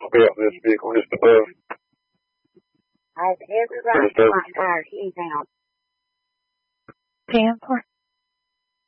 about this vehicle just above. I have every right to find out he's out. 10-4.